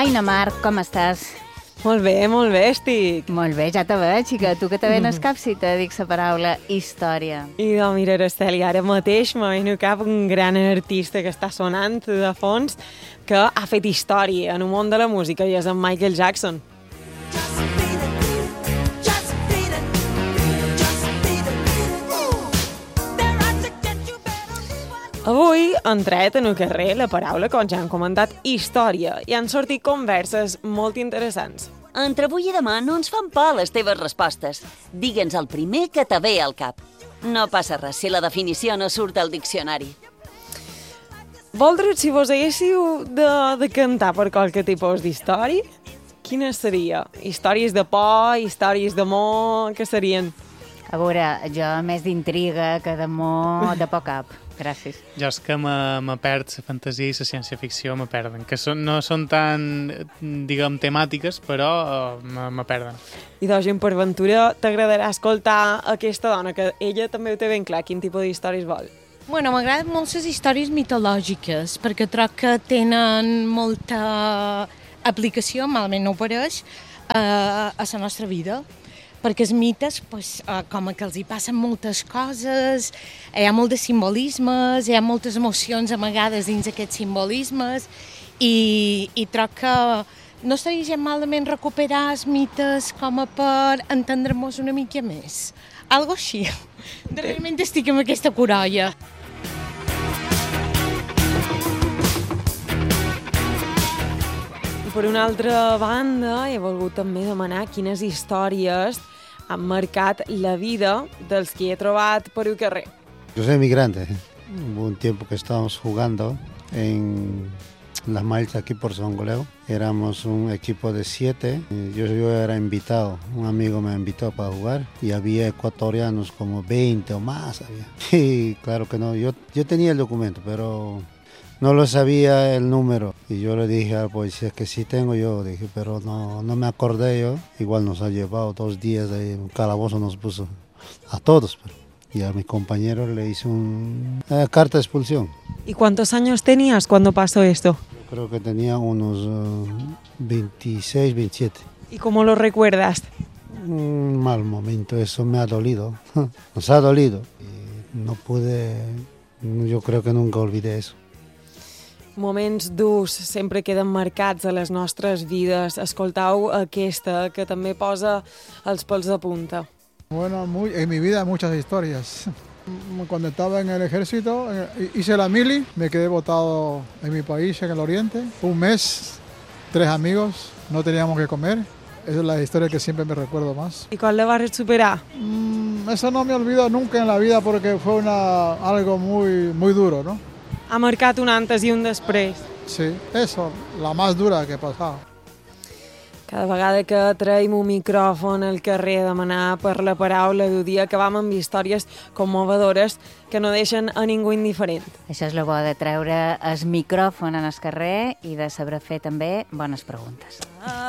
Aina Marc, com estàs? Molt bé estic. Molt bé, ja te veig, i que tu que te venes cap si te dic la paraula història. I doncs mira, Araceli, ara mateix me veniu cap un gran artista que està sonant de fons, que ha fet història en el món de la música, i és en Michael Jackson. Avui han tret en el carrer la paraula, com ja han comentat, història, i han sortit converses molt interessants. Entre avui i demà no ens fan por les teves respostes. Digue'ns el primer que te ve al cap. No passa res si la definició no surt al diccionari. Voldre's, si vos haguéssiu de cantar per qualque tipus d'història, quina seria? Històries de por, històries d'amor, què serien? A veure, jo més d'intriga que d'amor, de por cap. Gràcies. Jo és que me perd la fantasia i la ciència-ficció, me perden. Que no són tan, diguem, temàtiques, però me perden. I doncs, per ventura, t'agradarà escoltar aquesta dona, que ella també ho té ben clar, quin tipus d'històries vol. Bueno, m'agraden molt les històries mitològiques, perquè troc que tenen molta aplicació, malament no ho pareix, a la nostra vida. Perquè els mites, com que els hi passen moltes coses, hi ha molt de simbolismes, hi ha moltes emocions amagades dins aquests simbolismes, i troc que no estaria gens malament recuperar els mites com a per entendre-nos una mica més. Algo així. Realment estic amb aquesta corolla. I per una altra banda, he volgut també demanar quines històries han marcat la vida dels que he trobat por el carrer. Yo soy migrante. Hubo un tiempo que estábamos jugando en las mallas aquí por Songoleo. Éramos un equipo de 7. Yo era invitado. Un amigo me invitó para jugar y había ecuatorianos como 20 o más. Y claro que no. Yo tenía el documento, pero no lo sabía el número. Y yo le dije al policía que sí tengo yo, dije, pero no me acordé yo. Igual nos ha llevado 2 días de un calabozo, nos puso a todos. Y a mi compañero le hice una carta de expulsión. ¿Y cuántos años tenías cuando pasó esto? Yo creo que tenía unos 26, 27. ¿Y cómo lo recuerdas? Un mal momento, eso me ha dolido. Nos ha dolido. Y no pude, yo creo que nunca olvidé eso. Moments durs sempre queden marcats a les nostres vides. Escoltau aquesta, que també posa els pèls de punta. Bueno, en mi vida muchas historias. Cuando estaba en el ejército, hice la mili, me quedé botado en mi país, en el oriente. Un mes, 3 amigos, no teníamos que comer. Esa es la historia que siempre me recuerdo más. ¿Y cuál le vas a superar? Eso no me olvido nunca en la vida porque fue algo muy duro, ¿no? Ha marcat un antes i un després. Sí, eso, la más dura que he pasado. Cada vegada que traiem un micròfon al carrer a demanar per la paraula d'un dia acabam amb històries commovedores que no deixen a ningú indiferent. Això és la bo de treure el micròfon en el carrer i de saber fer també bones preguntes.